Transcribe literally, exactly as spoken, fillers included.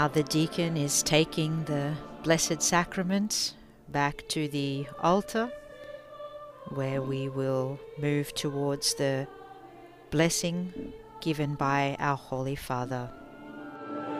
Now the deacon is taking the Blessed Sacrament back to the altar, where we will move towards the blessing given by our Holy Father.